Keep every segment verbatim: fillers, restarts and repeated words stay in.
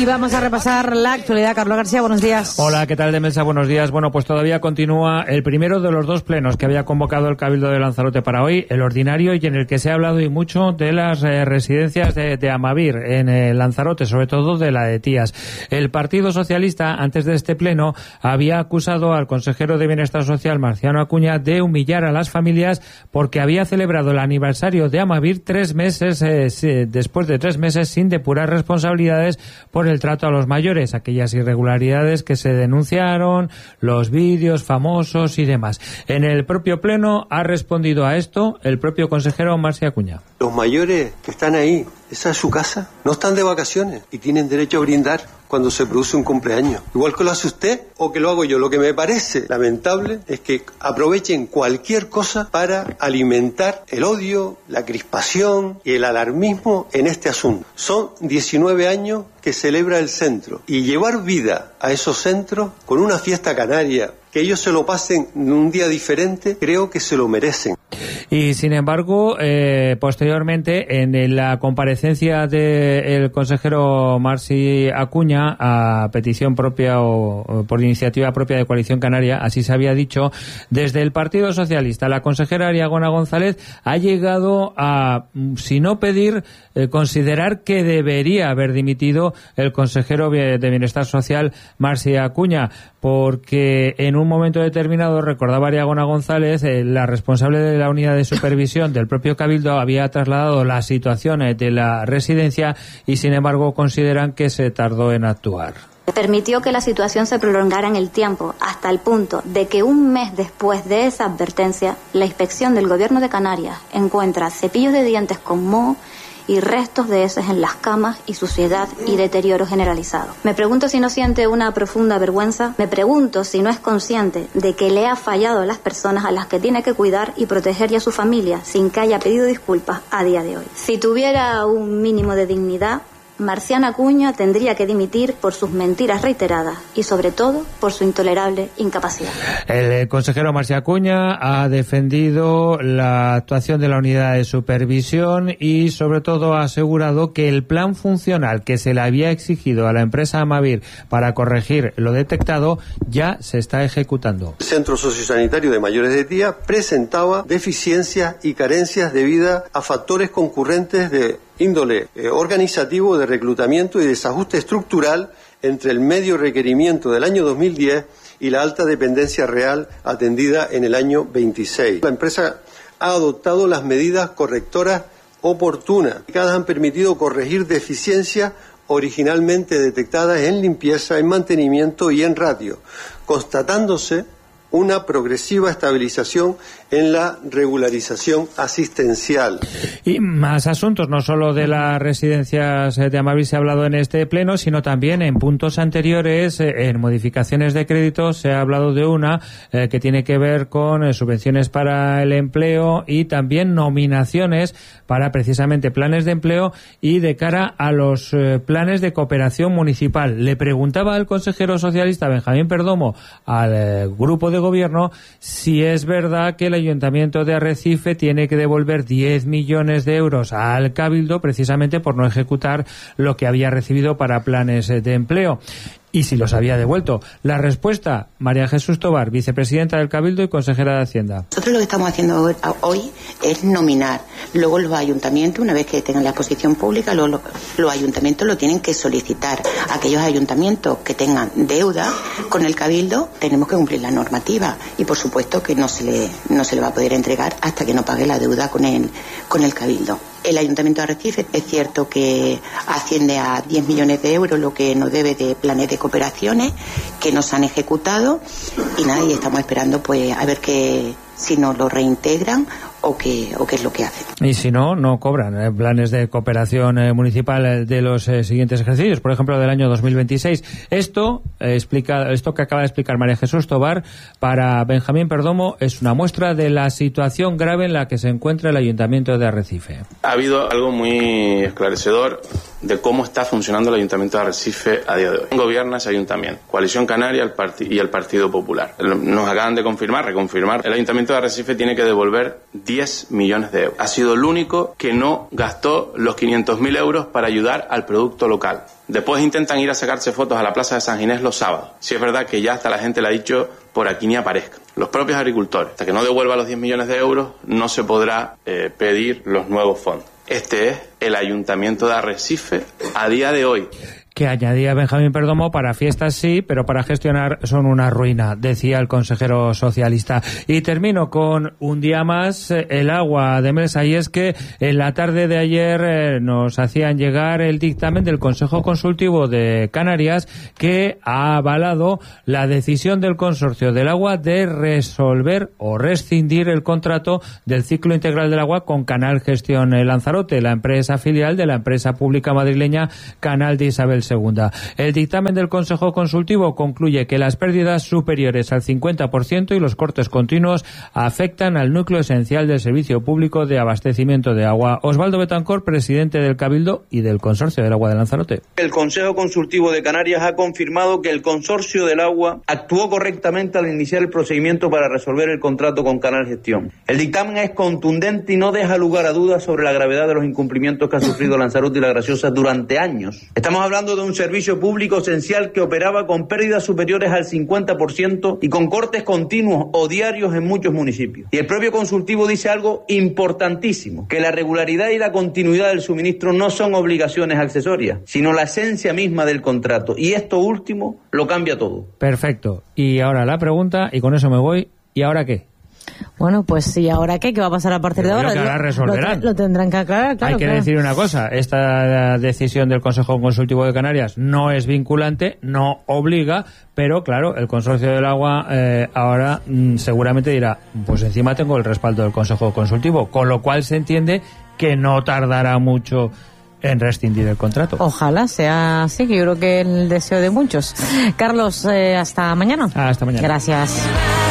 Y vamos a repasar la actualidad. Carlos García, buenos días. Hola, ¿qué tal, de Mesa? Buenos días. Bueno, pues todavía continúa el primero de los dos plenos que había convocado el Cabildo de Lanzarote para hoy, el ordinario, y en el que se ha hablado y mucho de las eh, residencias de, de Amavir en eh, Lanzarote, sobre todo de la de Tías. El Partido Socialista, antes de este pleno, había acusado al consejero de Bienestar Social, Marciano Acuña, de humillar a las familias porque había celebrado el aniversario de Amavir tres meses, eh, después de tres meses, sin depurar responsabilidades por el trato a los mayores, aquellas irregularidades que se denunciaron, los vídeos famosos y demás. En el propio pleno ha respondido a esto el propio consejero Marciano Acuña. Los mayores que están ahí, esa es su casa, no están de vacaciones y tienen derecho a brindar cuando se produce un cumpleaños. Igual que lo hace usted o que lo hago yo. Lo que me parece lamentable es que aprovechen cualquier cosa para alimentar el odio, la crispación y el alarmismo en este asunto. Son diecinueve años que celebra el centro y llevar vida a esos centros con una fiesta canaria, que ellos se lo pasen en un día diferente, creo que se lo merecen. Y sin embargo, eh, posteriormente, en la comparecencia del consejero Marci Acuña, a petición propia o, o por iniciativa propia de Coalición Canaria, así se había dicho, desde el Partido Socialista, la consejera Ariagona González ha llegado a, si no pedir, eh, considerar que debería haber dimitido el consejero de Bienestar Social, Marci Acuña, porque en un momento determinado, recordaba Ariagona González, eh, la responsable de la unidad de supervisión del propio Cabildo había trasladado la situación de la residencia y, sin embargo, consideran que se tardó en actuar. Permitió que la situación se prolongara en el tiempo hasta el punto de que un mes después de esa advertencia, la inspección del Gobierno de Canarias encuentra cepillos de dientes con moho y restos de heces en las camas y suciedad y deterioro generalizado. Me pregunto si no siente una profunda vergüenza, me pregunto si no es consciente de que le ha fallado a las personas a las que tiene que cuidar y proteger y a su familia sin que haya pedido disculpas a día de hoy. Si tuviera un mínimo de dignidad, Marciano Acuña tendría que dimitir por sus mentiras reiteradas y, sobre todo, por su intolerable incapacidad. El consejero Marciano Acuña ha defendido la actuación de la unidad de supervisión y, sobre todo, ha asegurado que el plan funcional que se le había exigido a la empresa Amavir para corregir lo detectado ya se está ejecutando. El Centro Sociosanitario de Mayores de Tías presentaba deficiencias y carencias debidas a factores concurrentes de índole eh, organizativo, de reclutamiento y desajuste estructural entre el medio requerimiento del año dos mil diez y la alta dependencia real atendida en el año veintiséis. La empresa ha adoptado las medidas correctoras oportunas, que han permitido corregir deficiencias originalmente detectadas en limpieza, en mantenimiento y en ratio, constatándose una progresiva estabilización en la regularización asistencial. Y más asuntos, no solo de las residencias de Amavir se ha hablado en este pleno, sino también en puntos anteriores, en modificaciones de créditos, se ha hablado de una eh, que tiene que ver con eh, subvenciones para el empleo y también nominaciones para precisamente planes de empleo y de cara a los eh, planes de cooperación municipal. Le preguntaba al consejero socialista Benjamín Perdomo al eh, grupo de gobierno si es verdad que el Ayuntamiento de Arrecife tiene que devolver diez millones de euros al Cabildo precisamente por no ejecutar lo que había recibido para planes de empleo. Y si los había devuelto. La respuesta, María Jesús Tobar, vicepresidenta del Cabildo y consejera de Hacienda. Nosotros lo que estamos haciendo hoy es nominar. Luego los ayuntamientos, una vez que tengan la exposición pública, los, los ayuntamientos lo tienen que solicitar. Aquellos ayuntamientos que tengan deuda con el Cabildo, tenemos que cumplir la normativa. Y por supuesto que no se le, no se le va a poder entregar hasta que no pague la deuda con el, con el Cabildo. El Ayuntamiento de Arrecife es cierto que asciende a diez millones de euros lo que nos debe de planes de cooperaciones que nos han ejecutado y nada, y estamos esperando pues a ver que si nos lo reintegran o qué, o qué es lo que hacen. Y si no, no cobran eh, planes de cooperación eh, municipal de los eh, siguientes ejercicios, por ejemplo, del año dos mil veintiséis. Esto, eh, explica, esto que acaba de explicar María Jesús Tobar, para Benjamín Perdomo, es una muestra de la situación grave en la que se encuentra el Ayuntamiento de Arrecife. Ha habido algo muy esclarecedor de cómo está funcionando el Ayuntamiento de Arrecife a día de hoy. Gobierna ese ayuntamiento, Coalición Canaria el parti- y el Partido Popular. Nos acaban de confirmar, reconfirmar, el Ayuntamiento de Arrecife tiene que devolver diez millones de euros. Ha sido el único que no gastó los quinientos mil euros para ayudar al producto local. Después intentan ir a sacarse fotos a la Plaza de San Ginés los sábados. Si es verdad que ya hasta la gente le ha dicho por aquí ni aparezca. Los propios agricultores, hasta que no devuelva los diez millones de euros, no se podrá eh, pedir los nuevos fondos. Este es el Ayuntamiento de Arrecife a día de hoy. Que añadía Benjamín Perdomo, para fiestas sí, pero para gestionar son una ruina, decía el consejero socialista. Y termino con un día más, el agua de Mesa, y es que en la tarde de ayer eh, nos hacían llegar el dictamen del Consejo Consultivo de Canarias, que ha avalado la decisión del Consorcio del Agua de resolver o rescindir el contrato del ciclo integral del agua con Canal Gestión Lanzarote, la empresa filial de la empresa pública madrileña Canal de Isabel segunda. El dictamen del Consejo Consultivo concluye que las pérdidas superiores al cincuenta por ciento y los cortes continuos afectan al núcleo esencial del servicio público de abastecimiento de agua. Osvaldo Betancor, presidente del Cabildo y del Consorcio del Agua de Lanzarote. El Consejo Consultivo de Canarias ha confirmado que el Consorcio del Agua actuó correctamente al iniciar el procedimiento para resolver el contrato con Canal Gestión. El dictamen es contundente y no deja lugar a dudas sobre la gravedad de los incumplimientos que ha sufrido Lanzarote y La Graciosa durante años. Estamos hablando de un servicio público esencial que operaba con pérdidas superiores al cincuenta por ciento y con cortes continuos o diarios en muchos municipios. Y el propio consultivo dice algo importantísimo, que la regularidad y la continuidad del suministro no son obligaciones accesorias, sino la esencia misma del contrato. Y esto último lo cambia todo. Perfecto. Y ahora la pregunta, y con eso me voy, ¿y ahora qué? Bueno, pues ¿y ahora qué? ¿Qué va a pasar a partir de ahora? Que ahora resolverán. Lo, lo tendrán que aclarar, claro. Hay que claro. decir una cosa, esta decisión del Consejo Consultivo de Canarias no es vinculante, no obliga, pero claro, el Consorcio del Agua eh, ahora mmm, seguramente dirá, pues encima tengo el respaldo del Consejo Consultivo, con lo cual se entiende que no tardará mucho en rescindir el contrato. Ojalá sea así, que yo creo que es el deseo de muchos. Carlos, eh, hasta mañana. Hasta mañana. Gracias.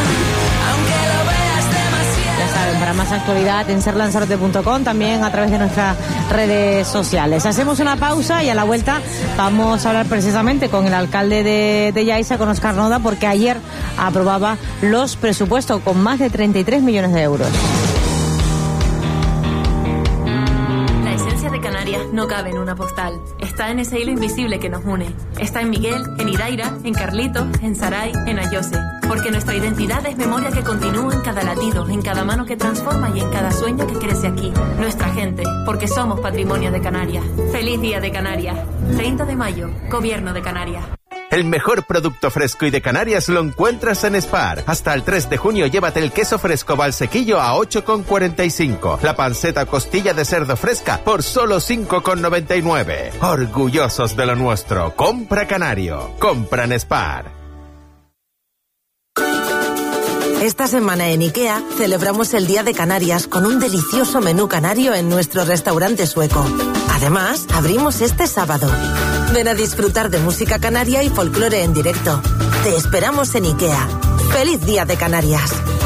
Para más actualidad en ser lanzarote punto com, también a través de nuestras redes sociales. Hacemos una pausa y a la vuelta vamos a hablar precisamente con el alcalde de, de Yaiza, con Óscar Noda, porque ayer aprobaba los presupuestos con más de treinta y tres millones de euros. La esencia de Canarias no cabe en una postal. Está en ese hilo invisible que nos une. Está en Miguel, en Iraira, en Carlitos, en Saray, en Ayose. Porque nuestra identidad es memoria que continúa en cada latido, en cada mano que transforma y en cada sueño que crece aquí. Nuestra gente, porque somos patrimonio de Canarias. ¡Feliz Día de Canarias! treinta de mayo, Gobierno de Canarias. El mejor producto fresco y de Canarias lo encuentras en Spar. Hasta el tres de junio llévate el queso fresco Valsequillo a ocho con cuarenta y cinco. La panceta costilla de cerdo fresca por solo cinco con noventa y nueve. Orgullosos de lo nuestro. Compra Canario. Compra en Spar. Esta semana en IKEA celebramos el Día de Canarias con un delicioso menú canario en nuestro restaurante sueco. Además, abrimos este sábado. Ven a disfrutar de música canaria y folclore en directo. Te esperamos en IKEA. ¡Feliz Día de Canarias!